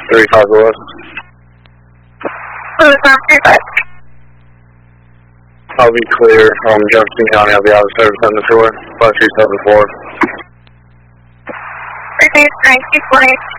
35 West. I'll be clear from Jefferson County. I'll be out of service on the shore. 5374. Reduce 924.